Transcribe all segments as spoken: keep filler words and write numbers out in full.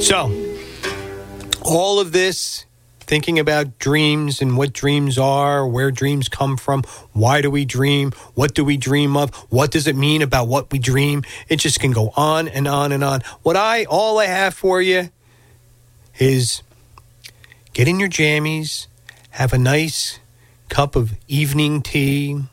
So, all of this, thinking about dreams and what dreams are, where dreams come from, why do we dream, what do we dream of, what does it mean about what we dream? It just can go on and on and on. What I, all I have for you is get in your jammies, have a nice cup of evening tea,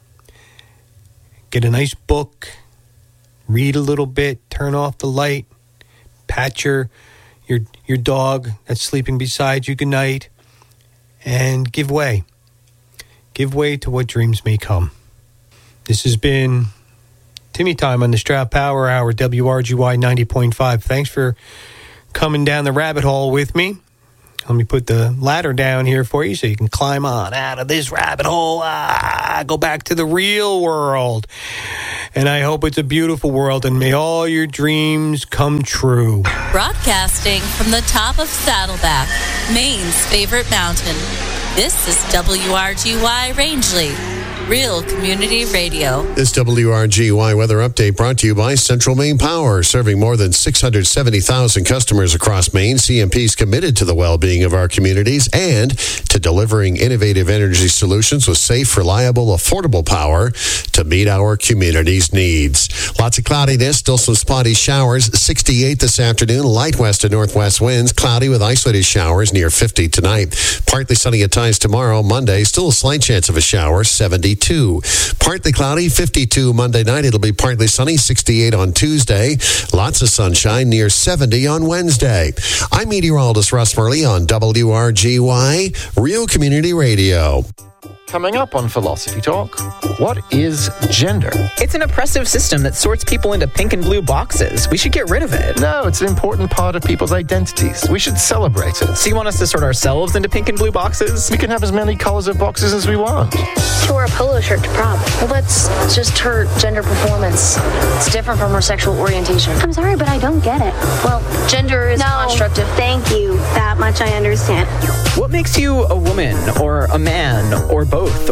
get a nice book, read a little bit, turn off the light, pat your your your dog that's sleeping beside you goodnight, and give way. Give way to what dreams may come. This has been Timmy Time on the Stroud Power Hour, W R G Y ninety point five. Thanks for coming down the rabbit hole with me. Let me put the ladder down here for you so you can climb on out of this rabbit hole. Ah, go back to the real world. And I hope it's a beautiful world, and may all your dreams come true. Broadcasting from the top of Saddleback, Maine's favorite mountain. This is W R G Y Rangeley, Real Community Radio. This W R G Y weather update brought to you by Central Maine Power, serving more than six hundred seventy thousand customers across Maine. C M P is committed to the well-being of our communities and to delivering innovative energy solutions with safe, reliable, affordable power to meet our community's needs. Lots of cloudiness, still some spotty showers. sixty-eight this afternoon, light west to northwest winds, cloudy with isolated showers near fifty tonight. Partly sunny at times tomorrow. Monday, still a slight chance of a shower, seventy-two. Partly cloudy, fifty-two Monday night. It'll be partly sunny, sixty-eight on Tuesday. Lots of sunshine, near seventy on Wednesday. I'm meteorologist Russ Murley on W R G Y, Real Community Radio. Coming up on Philosophy Talk, what is gender? It's an oppressive system that sorts people into pink and blue boxes. We should get rid of it. No, it's an important part of people's identities. We should celebrate it. So you want us to sort ourselves into pink and blue boxes? We can have as many colors of boxes as we want. She wore a polo shirt to prom. Well, that's just her gender performance. It's different from her sexual orientation. I'm sorry, but I don't get it. Well, gender is no, constructive. Thank you. That much I understand. What makes you a woman or a man or both?